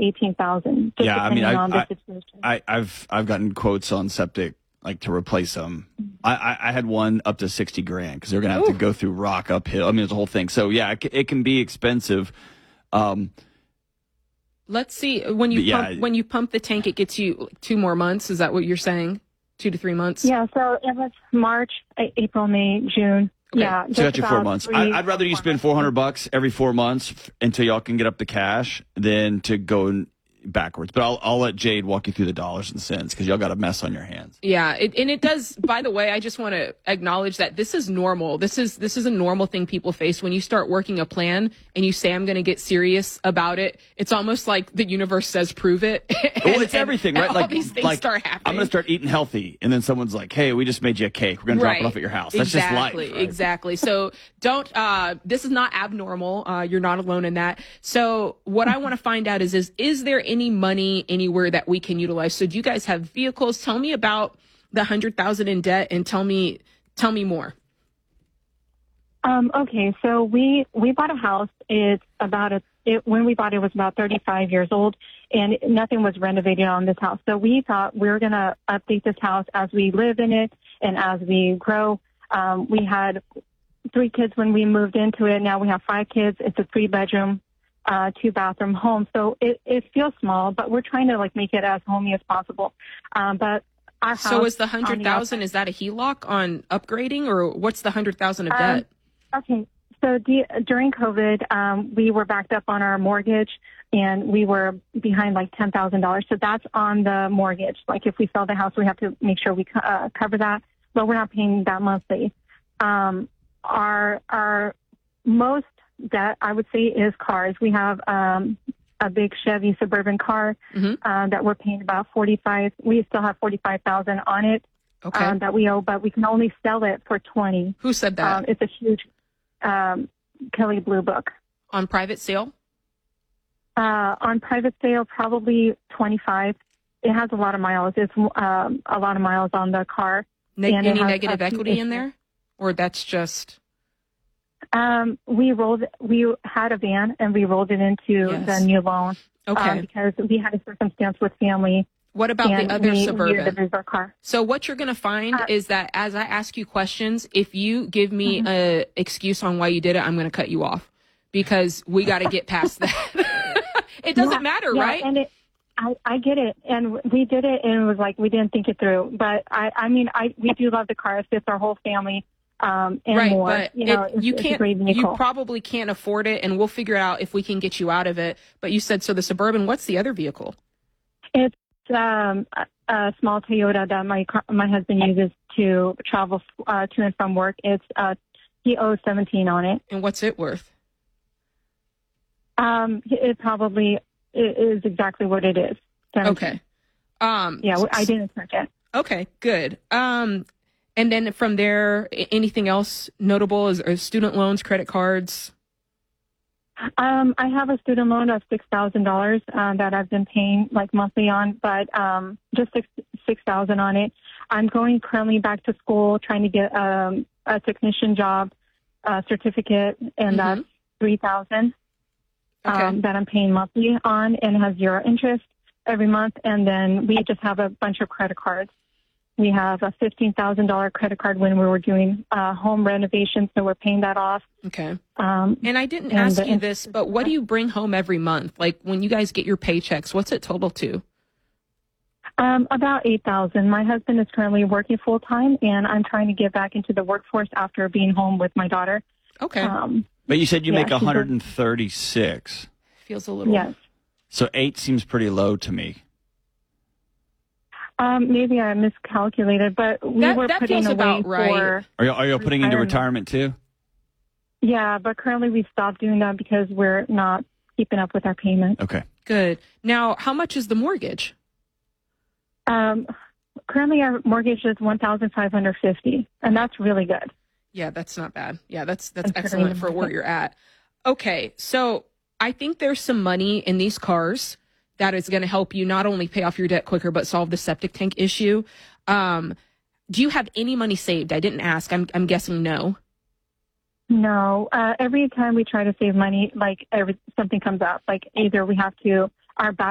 $18,000. Yeah, I mean, on the situation. I've gotten quotes on septic like to replace them. I had one up to 60 grand because they're gonna have to go through rock uphill. I mean, it's a whole thing. So yeah, it can be expensive. Let's see. When you pump the tank, it gets you 2 more months. Is that what you're saying? 2 to 3 months? Yeah. So it was March, April, May, June. Okay. Yeah. So that's your 4 months. I'd rather you spend $400 every 4 months until y'all can get up the cash than to go backwards. But I'll let Jade walk you through the dollars and cents because y'all got a mess on your hands. Yeah, and it does. By the way, I just want to acknowledge that this is normal. This is a normal thing people face when you start working a plan and you say I'm going to get serious about it. It's almost like the universe says prove it. Well, it's everything, right? All these things start happening. I'm going to start eating healthy, and then someone's like, "Hey, we just made you a cake. We're going to drop it off at your house." That's just life. Right? Exactly. So don't. This is not abnormal. You're not alone in that. So what I want to find out is there any money anywhere that we can utilize? So do you guys have vehicles? Tell me about the $100,000 in debt and tell me more. Okay, so we bought a house. When we bought it was about 35 years old, and nothing was renovated on this house. So we thought we were going to update this house as we live in it and as we grow. We had 3 kids when we moved into it. Now we have 5 kids. It's a 3-bedroom, 2-bathroom home. So it feels small, but we're trying to make it as homey as possible. But our house. So is the $100,000, is that a HELOC on upgrading, or what's the $100,000 of debt? Okay. So during COVID, we were backed up on our mortgage and we were behind $10,000. So that's on the mortgage. If we sell the house, we have to make sure we cover that, but we're not paying that monthly. Our most debt, I would say, is cars. We have a big Chevy Suburban car that we're paying about $45,000. We still have $45,000 on it that we owe, but we can only sell it for $20,000. Who said that? It's a huge Kelley Blue Book. On private sale? On private sale, probably $25,000. It has a lot of miles. It's a lot of miles on the car. Any negative equity in there, or that's just? We had a van and we rolled it into the new loan. Okay. Because we had a circumstance with family. What about the other Suburban? We our car. So what you're going to find is that as I ask you questions, if you give me a excuse on why you did it, I'm going to cut you off because we got to get past that. It doesn't matter, right? And I get it. And we did it and it was we didn't think it through. But we do love the car. It fits our whole family. And right, more. But you probably can't afford it, and we'll figure out if we can get you out of it. But you said, so the Suburban, what's the other vehicle? It's a small Toyota that my husband uses to travel to and from work. It's he owes $17,000 on it. And what's it worth? It probably is exactly what it is. 17. Okay. I didn't check it. Okay, good. And then from there, anything else notable? Is student loans, credit cards? I have a student loan of $6,000 that I've been paying monthly on, but just $6,000 on it. I'm going currently back to school, trying to get a technician job certificate, and that's $3,000 that I'm paying monthly on, and has 0 interest every month. And then we just have a bunch of credit cards. We have a $15,000 credit card when we were doing home renovations, so we're paying that off. Okay. And I didn't ask you this, but what do you bring home every month? When you guys get your paychecks, what's it total to? About $8,000. My husband is currently working full time, and I'm trying to get back into the workforce after being home with my daughter. Okay. But you said you make 136. Feels a little. Yes. So 8 seems pretty low to me. Maybe I miscalculated, but we were putting away about right. Are you putting into retirement too? Yeah, but currently we stopped doing that because we're not keeping up with our payments. Okay. Good. Now, how much is the mortgage? Currently our mortgage is $1,550, and that's really good. Yeah, that's not bad. Yeah, that's excellent for where you're at. Okay, so I think there's some money in these cars that is going to help you not only pay off your debt quicker, but solve the septic tank issue. Do you have any money saved? I didn't ask. I'm guessing no. No. Every time we try to save money, something comes up. Either we have to, our